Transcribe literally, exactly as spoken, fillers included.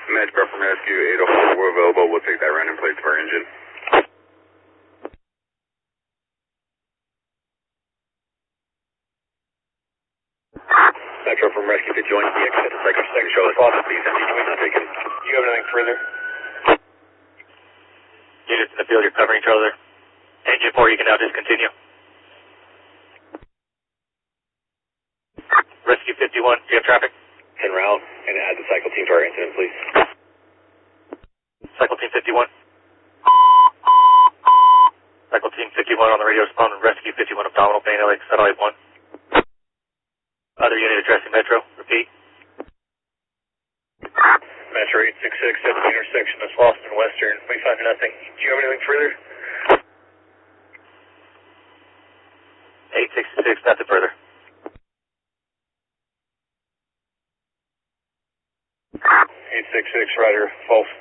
Metro from Rescue eight oh four, we're available. We'll take that random plate to our engine. Metro from Rescue fifty-one, the exit at the second second Charlotte. Faucet, please empty. You may not take it. Do you have anything further? Units in the field, you're covering each other. Engine four, you can now discontinue. Rescue fifty-one, do you have traffic? En route, and add the cycle team to our incident, please. Cycle team fifty-one. Cycle team fifty-one on the radio responding. Rescue fifty-one, abdominal pain, L X, satellite one. Other unit addressing Metro, repeat. Metro eight six six at the intersection of Slauson and Western. We found nothing. Do you have anything further? eight six six, nothing further. eight six six, Ryder, false.